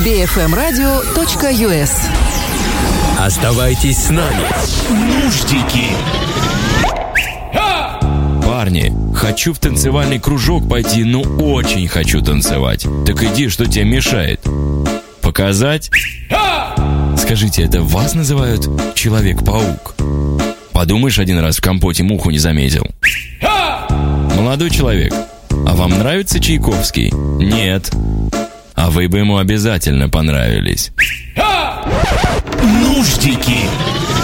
bfmradio.us. Оставайтесь с нами. Нуждики. Парни, хочу в танцевальный кружок пойти, ну очень хочу танцевать. Так иди, что тебе мешает? Показать? Скажите, это вас называют Человек-паук? Подумаешь, один раз в компоте муху не заметил. Молодой человек, а вам нравится Чайковский? Нет. А вы бы ему обязательно понравились. Нуждики.